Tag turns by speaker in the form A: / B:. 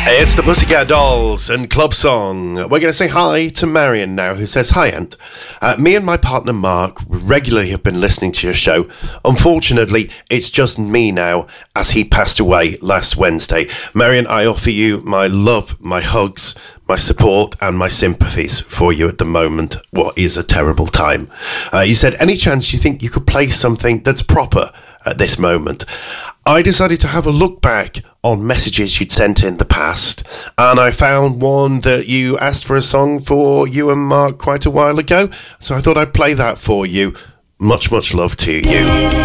A: It's the Pussycat Dolls and Club Song. We're going to say hi to Marion now, who says, "Hi, Ant. Me and my partner Mark regularly have been listening to your show. Unfortunately, it's just me now, as he passed away last Wednesday. Marion, I offer you my love, my hugs, my support and my sympathies for you at the moment. What is a terrible time." You said, "Any chance you think you could play something that's proper at this moment?" I decided to have a look back on messages you'd sent in the past, and I found one that you asked for a song for you and Mark quite a while ago, so I thought I'd play that for you. Much, much love to you.